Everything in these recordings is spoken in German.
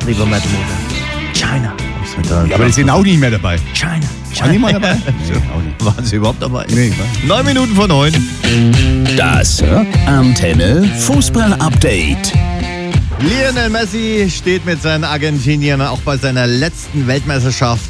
lieber Matt Moore. China. Ja, aber die sind auch nicht mehr dabei. China. War niemand dabei? Nee, auch nicht. Waren sie überhaupt dabei? Nee, 9 Minuten vor 9. Das Antenne Fußball Update. Lionel Messi steht mit seinen Argentiniern auch bei seiner letzten Weltmeisterschaft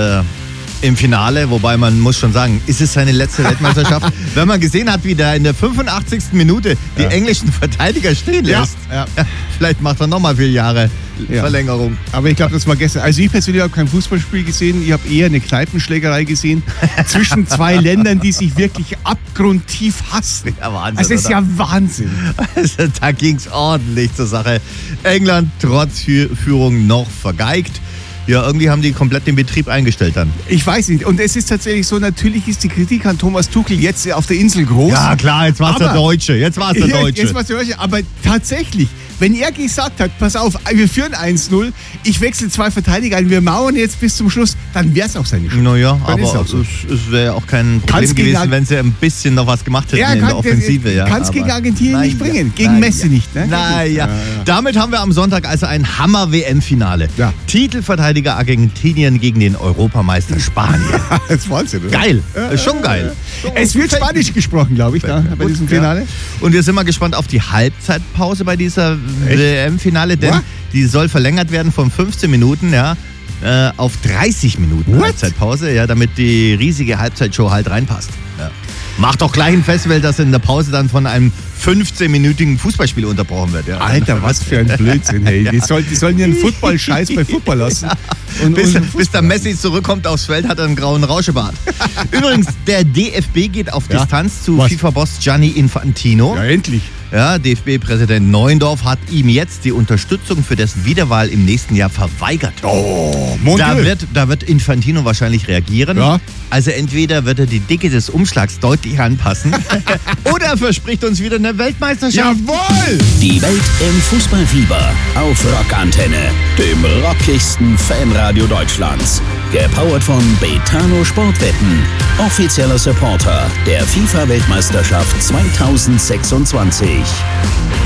im Finale. Wobei man muss schon sagen, ist es seine letzte Weltmeisterschaft? Wenn man gesehen hat, wie der in der 85. Minute die englischen Verteidiger stehen lässt. Ja. Vielleicht macht er nochmal 4 Jahre Verlängerung. Aber ich glaube, das war gestern. Also ich persönlich habe kein Fußballspiel gesehen. Ich habe eher eine Kneipenschlägerei gesehen zwischen zwei Ländern, die sich wirklich abgrundtief hassen. Ja, Wahnsinn. Also es ist ja Wahnsinn. Also, da ging es ordentlich zur Sache. England trotz Führung noch vergeigt. Ja, irgendwie haben die komplett den Betrieb eingestellt dann. Ich weiß nicht. Und es ist tatsächlich so, natürlich ist die Kritik an Thomas Tuchel jetzt auf der Insel groß. Ja klar, jetzt war es der Deutsche. Jetzt war es der Deutsche. Aber tatsächlich, wenn er gesagt hat, pass auf, wir führen 1-0, ich wechsle 2 Verteidiger ein, wir mauern jetzt bis zum Schluss, dann wäre es auch seine Schuld. Naja, Dann ist aber auch so. es wäre auch kein Problem gewesen, wenn sie ein bisschen noch was gemacht hätten in der Offensive. Kann es gegen Argentinien nicht bringen, gegen Messi nicht. Ne? Naja, damit haben wir am Sonntag also ein Hammer-WM-Finale. Ja. Titelverteidiger Argentinien gegen den Europameister Spanien. Das ist Wahnsinn, oder? Geil, ist schon geil. Es wird Spanisch gesprochen, glaube ich, da bei diesem Finale. Ja. Und wir sind mal gespannt auf die Halbzeitpause bei dieser WM-Finale, denn die soll verlängert werden von 15 Minuten, auf 30 Minuten Halbzeitpause, damit die riesige Halbzeitshow halt reinpasst. Ja. Macht doch gleich ein Festival, das in der Pause dann von einem 15-minütigen Fußballspiel unterbrochen wird. Ja. Alter, was für ein Blödsinn, hey. Die sollen ihren Football-Scheiß bei Football lassen. Und bis der Messi zurückkommt aufs Feld, hat er einen grauen Rauschebart. Übrigens, der DFB geht auf Distanz zu FIFA-Boss Gianni Infantino. Ja, endlich. Ja, DFB-Präsident Neuendorf hat ihm jetzt die Unterstützung für dessen Wiederwahl im nächsten Jahr verweigert. Oh, mon Dieu. Da wird Infantino wahrscheinlich reagieren. Ja. Also entweder wird er die Dicke des Umschlags deutlich anpassen oder er verspricht uns wieder eine Weltmeisterschaft. Jawohl! Die Welt im Fußballfieber auf Rockantenne, dem rockigsten Fanradio Deutschlands. Gepowert von Betano Sportwetten, offizieller Supporter der FIFA-Weltmeisterschaft 2026.